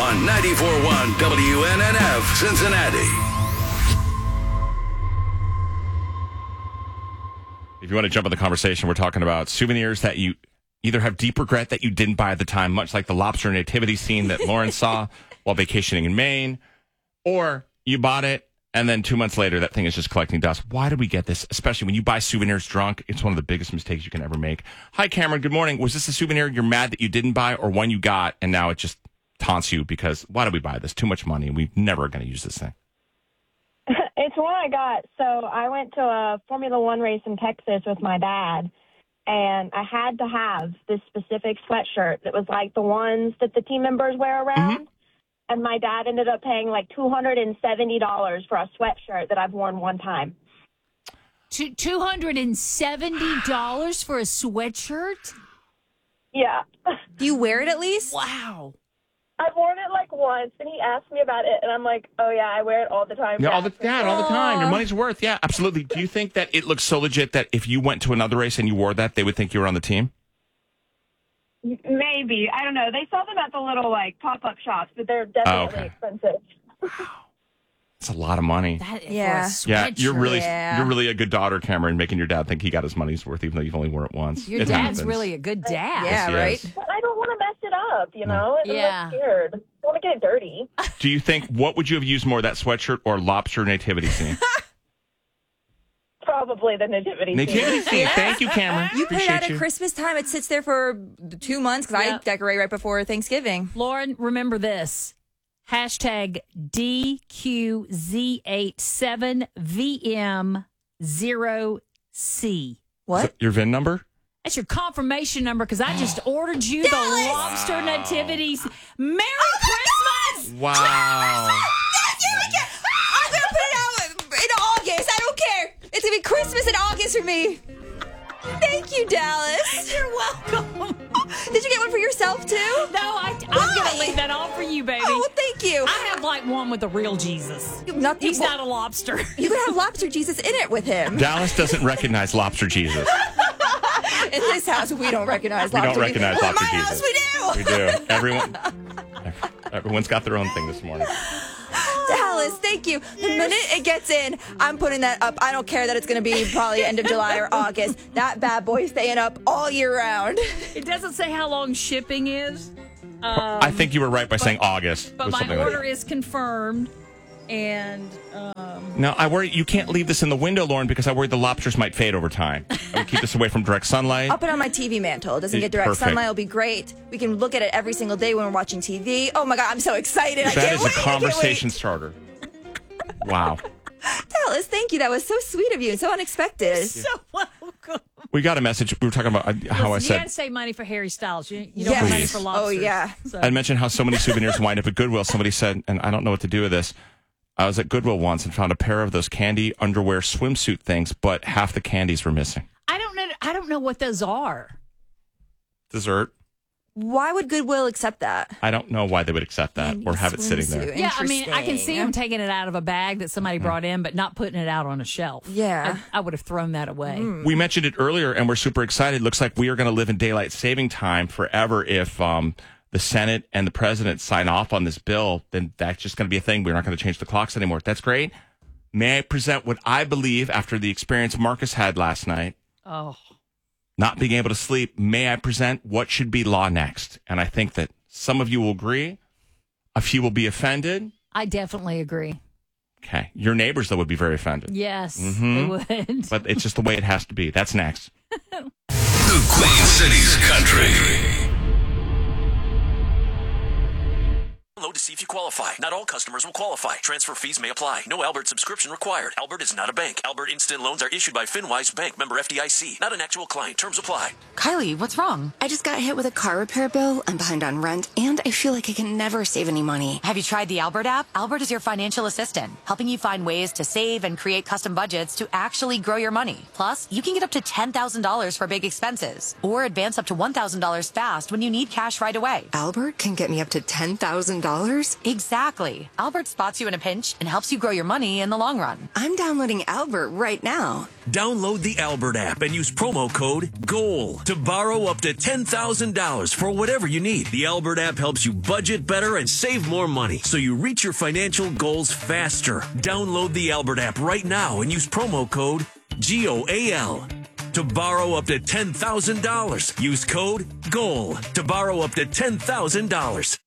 on 94.1 WNNF Cincinnati. If you want to jump in the conversation, we're talking about souvenirs that you either have deep regret that you didn't buy at the time, much like the lobster nativity scene that Lauren saw while vacationing in Maine, or you bought it and then 2 months later that thing is just collecting dust. Why did we get this? Especially when you buy souvenirs drunk, it's one of the biggest mistakes you can ever make. Hi, Cameron. Good morning. Was this a souvenir you're mad that you didn't buy, or one you got and now it just taunts you because why did we buy this? Too much money. We're never going to use this thing. It's one I got. So I went to a Formula One race in Texas with my dad, and I had to have this specific sweatshirt that was like the ones that the team members wear around. Mm-hmm. And my dad ended up paying like $270 for a sweatshirt that I've worn one time. $270 for a sweatshirt? Yeah. Do you wear it at least? Wow. I've worn it like once, and he asked me about it, and I'm like, oh, yeah, I wear it all the time. Yeah, all the time. Your money's worth. Yeah, absolutely. Do you think that it looks so legit that if you went to another race and you wore that, they would think you were on the team? Maybe. I don't know. They sell them at the little, like, pop-up shops, but they're definitely expensive. It's a lot of money. Yeah. You're really a good daughter, Cameron, making your dad think he got his money's worth, even though you've only worn it once. Your dad's really a good dad. Yeah, right? But I don't want to mess it up, you know? I'm scared. I don't want to get it dirty. Do you think, what would you have used more, that sweatshirt or lobster nativity scene? Probably the nativity scene. Nativity scene. Thank you, Cameron. You put it out at Christmas time. It sits there for 2 months because I decorate right before Thanksgiving. Lauren, remember this. Hashtag DQ-Z87VM0C. What? Your VIN number? That's your confirmation number because I just ordered you the lobster nativities. Merry Christmas! Wow. I'm going to put it out in August. I don't care. It's going to be Christmas in August for me. Thank you, Dallas. You're welcome. Did you get one for yourself, too? No, I'm going to leave that all for you, baby. Oh, well, thank you. I have like one with a real Jesus. He's not a lobster. You could have lobster Jesus in it with him. Dallas doesn't recognize lobster Jesus. In this house, we don't recognize lobster Jesus. We don't recognize lobster Jesus. In my house, we do. We do. Everyone's got their own thing this morning. Dallas, thank you. The minute it gets in, I'm putting that up. I don't care that it's going to be probably end of July or August. That bad boy's staying up all year round. It doesn't say how long shipping is. I think you were right by saying August. But my order is confirmed. And now I worry you can't leave this in the window, Lauren, because I worry the lobsters might fade over time. I would keep this away from direct sunlight. I'll put it on my TV mantle. It doesn't get direct sunlight. It'll be great. We can look at it every single day when we're watching TV. Oh my God, I'm so excited. That is a conversation starter. Wow. Dallas, thank you. That was so sweet of you and so unexpected. You're so welcome. We got a message. We were talking about how I said. You got to save money for Harry Styles. You don't have money for lobsters. Oh, yeah. So. I mentioned how so many souvenirs wind up at Goodwill. Somebody said, and I don't know what to do with this. I was at Goodwill once and found a pair of those candy underwear swimsuit things, but half the candies were missing. I don't know what those are. Dessert. Why would Goodwill accept that? I don't know why they would accept that or have it sitting there. Yeah, I mean, I can see them taking it out of a bag that somebody brought in, but not putting it out on a shelf. Yeah. I would have thrown that away. We mentioned it earlier, and we're super excited. Looks like we are going to live in daylight saving time forever if the Senate and the president sign off on this bill. Then that's just going to be a thing. We're not going to change the clocks anymore. That's great. May I present what I believe after the experience Marcus had last night? Oh. Not being able to sleep, may I present what should be law next? And I think that some of you will agree. A few will be offended. I definitely agree. Okay. Your neighbors, though, would be very offended. Yes, they would. But it's just the way it has to be. That's next. The Queen City's Country. Download to see if you qualify. Not all customers will qualify. Transfer fees may apply. No Albert subscription required. Albert is not a bank. Albert Instant Loans are issued by FinWise Bank, member FDIC. Not an actual client. Terms apply. Kylie, what's wrong? I just got hit with a car repair bill. I'm behind on rent, and I feel like I can never save any money. Have you tried the Albert app? Albert is your financial assistant, helping you find ways to save and create custom budgets to actually grow your money. Plus, you can get up to $10,000 for big expenses, or advance up to $1,000 fast when you need cash right away. Albert can get me up to $10,000? $10,000? Exactly. Albert spots you in a pinch and helps you grow your money in the long run. I'm downloading Albert right now. Download the Albert app and use promo code GOAL to borrow up to $10,000 for whatever you need. The Albert app helps you budget better and save more money so you reach your financial goals faster. Download the Albert app right now and use promo code GOAL to borrow up to $10,000. Use code GOAL to borrow up to $10,000.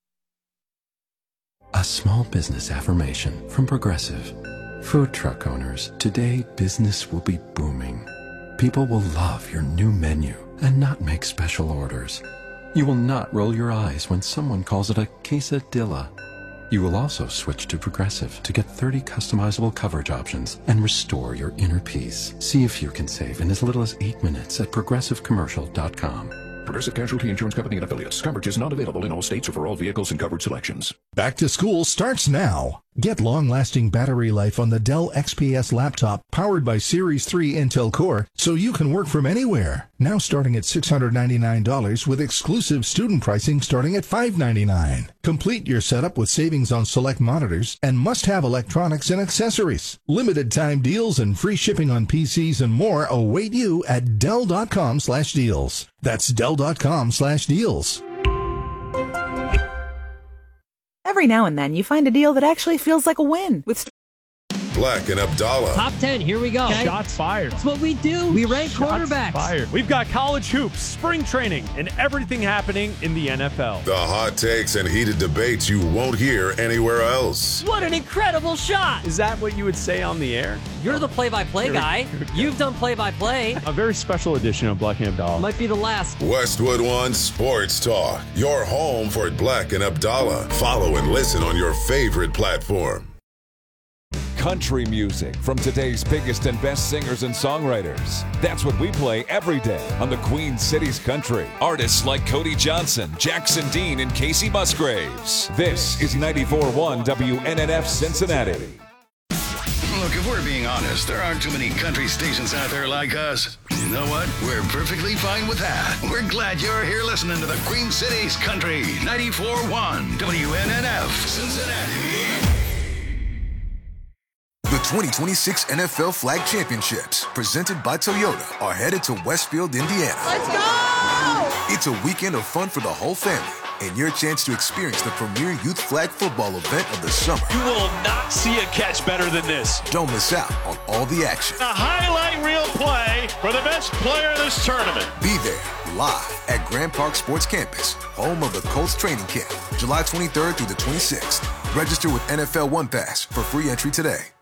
A small business affirmation from Progressive. Food truck owners, today business will be booming. People will love your new menu and not make special orders. You will not roll your eyes when someone calls it a quesadilla. You will also switch to Progressive to get 30 customizable coverage options and restore your inner peace. See if you can save in as little as 8 minutes at progressivecommercial.com. Progressive Casualty Insurance Company and affiliates. Coverage is not available in all states or for all vehicles and coverage selections. Back to school starts now. Get long-lasting battery life on the Dell XPS laptop powered by Series 3 Intel Core so you can work from anywhere. Now starting at $699 with exclusive student pricing starting at $599. Complete your setup with savings on select monitors and must-have electronics and accessories. Limited time deals and free shipping on PCs and more await you at Dell.com/deals. That's Dell.com/deals. Every now and then, you find a deal that actually feels like a win. With Black and Abdallah. Top 10, here we go. Okay. Shots fired. That's what we do. We rank quarterbacks. Fired. We've got college hoops, spring training, and everything happening in the NFL. The hot takes and heated debates you won't hear anywhere else. What an incredible shot. Is that what you would say on the air? You're the play-by-play guy. You've done play-by-play. A very special edition of Black and Abdallah. Might be the last. Westwood One Sports Talk. Your home for Black and Abdallah. Follow and listen on your favorite platform. Country music from today's biggest and best singers and songwriters. That's what we play every day on the Queen City's Country. Artists like Cody Johnson, Jackson Dean, and Casey Musgraves. This is 94.1 WNNF Cincinnati. Look, if we're being honest, there aren't too many country stations out there like us. You know what? We're perfectly fine with that. We're glad you're here listening to the Queen City's Country. 94.1 WNNF Cincinnati. The 2026 NFL Flag Championships, presented by Toyota, are headed to Westfield, Indiana. Let's go! It's a weekend of fun for the whole family and your chance to experience the premier youth flag football event of the summer. You will not see a catch better than this. Don't miss out on all the action. A highlight reel play for the best player of this tournament. Be there live at Grand Park Sports Campus, home of the Colts training camp, July 23rd through the 26th. Register with NFL One Pass for free entry today.